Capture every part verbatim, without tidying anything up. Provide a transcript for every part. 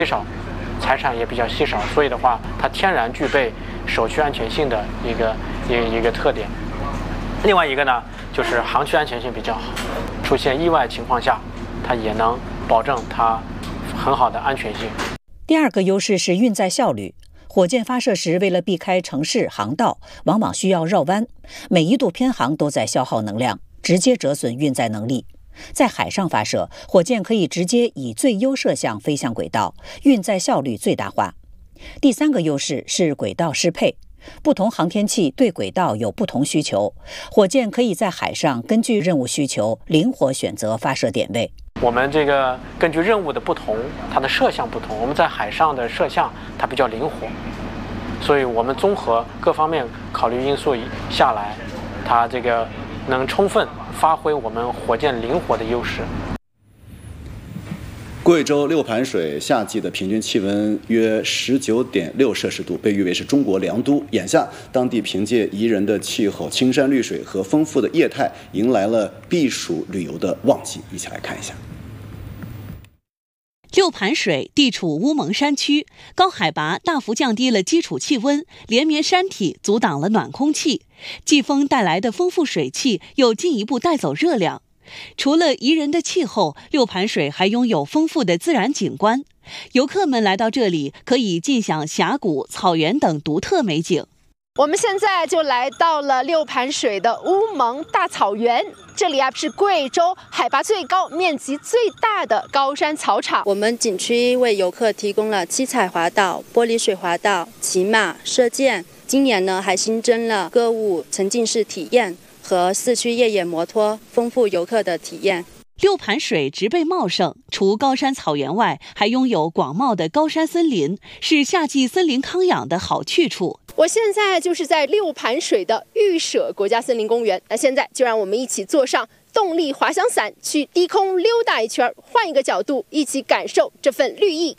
稀少，财产也比较稀少，所以的话，它天然具备首区安全性的一个一个一个特点。另外一个呢，就是航区安全性比较好，出现意外情况下，它也能保证它很好的安全性。 第二个优势是运载效率。火箭发射时，为了避开城市航道，往往需要绕弯，每一度偏航都在消耗能量，直接折损运载能力。在海上发射，火箭可以直接以最优摄向飞向轨道，运载效率最大化。第三个优势是轨道适配，不同航天器对轨道有不同需求，火箭可以在海上根据任务需求灵活选择发射点位。 我们这个根据任务的不同，它的摄像不同，我们在海上的摄像它比较灵活，所以我们综合各方面考虑因素下来，它这个能充分发挥我们火箭灵活的优势。 贵州六盘水夏季的平均气温约十九点六摄氏度，被誉为是中国良都。眼下，当地凭借宜人的气候、青山绿水和丰富的业态，迎来了避暑旅游的旺季。一起来看一下。 六盘水地处乌蒙山区，高海拔大幅降低了基础气温，连绵山体阻挡了暖空气，季风带来的丰富水汽又进一步带走热量。除了宜人的气候，六盘水还拥有丰富的自然景观。游客们来到这里，可以尽享峡谷、草原等独特美景。 我们现在就来到了六盘水的乌蒙大草原，这里啊是贵州海拔最高、面积最大的高山草场。 我们景区为游客提供了七彩滑道、玻璃水滑道、骑马、射箭。今年呢，还新增了歌舞沉浸式体验和四驱越野摩托，丰富游客的体验。 六盘水植被茂盛，除高山草原外，还拥有广袤的高山森林，是夏季森林康养的好去处。 我现在就是在六盘水的玉舍国家森林公园，那现在就让我们一起坐上动力滑翔伞，去低空溜达一圈，换一个角度，一起感受这份绿意。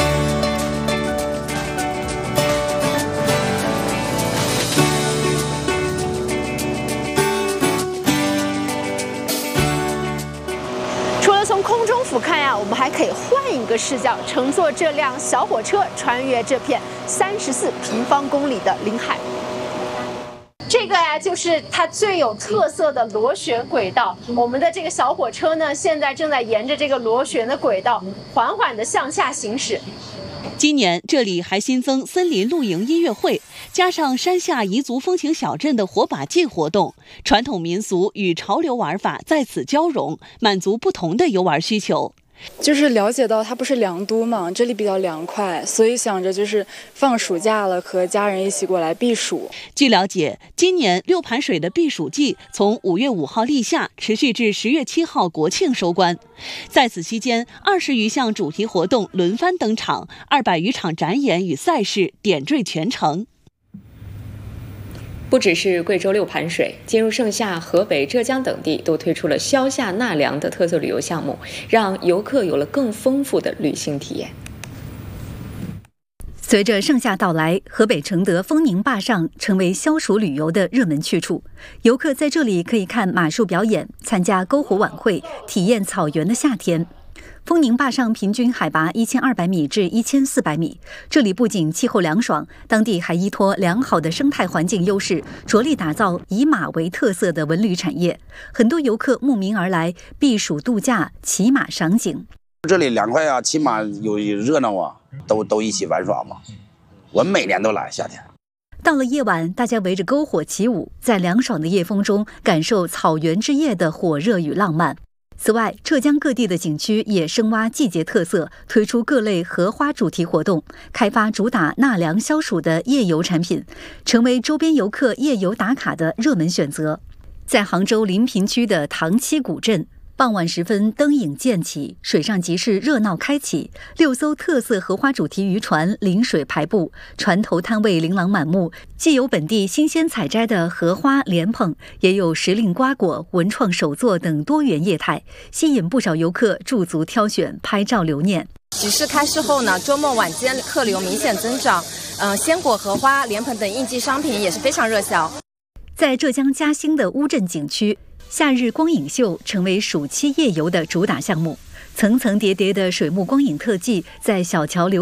从空中俯瞰呀、啊，我们还可以换一个视角，乘坐这辆小火车穿越这片三十四平方公里的领海。这个呀、啊，就是它最有特色的螺旋轨道。我们的这个小火车呢，现在正在沿着这个螺旋的轨道缓缓地向下行驶。 今年这里还新增森林露营音乐会，加上山下彝族风情小镇的火把祭活动，传统民俗与潮流玩法在此交融，满足不同的游玩需求。 就是了解到它不是良都嘛，这里比较凉快，所以想着就是放暑假了，和家人一起过来避暑。 据了解，今年六盘水的避暑季从五月五号立夏，持续至十月七号国庆收官。在此期间，二十余项主题活动轮番登场，二百余场展演与赛事点缀全城。 不只是贵州六盘水，进入盛夏，河北、浙江等地都推出了消夏纳凉的特色旅游项目，让游客有了更丰富的旅行体验。 随着盛夏到来，河北承德丰宁坝上成为消暑旅游的热门去处。游客在这里可以看马术表演，参加篝火晚会，体验草原的夏天。丰宁坝上平均海拔一千二百米至一千四百米，这里不仅气候凉爽，当地还依托良好的生态环境优势，着力打造以马为特色的文旅产业。很多游客慕名而来，避暑度假、骑马赏景。 这里凉快啊，骑马有热闹啊，都都一起玩耍嘛。我每年都来夏天。 到了夜晚，大家围着篝火起舞，在凉爽的夜风中感受草原之夜的火热与浪漫。此外，浙江各地的景区也深挖季节特色，推出各类荷花主题活动，开发主打纳凉消暑的夜游产品，成为周边游客夜游打卡的热门选择。在杭州临平区的塘七古镇，傍晚时分灯影渐起，水上集市热闹开启，六艘特色荷花主题渔船临水排布，船头摊位琳琅满目，既有本地新鲜采摘的荷花莲蓬，也有时令瓜果、文创手作等多元业态，吸引不少游客驻足挑选，拍照留念。 集市开市后呢，周末晚间客流明显增长，嗯、呃，鲜果、荷花、莲蓬等应季商品也是非常热销。 在浙江嘉兴的乌镇景区，夏日光影秀成为暑期夜游的主打项目。 层层叠叠的水幕光影特技在小桥流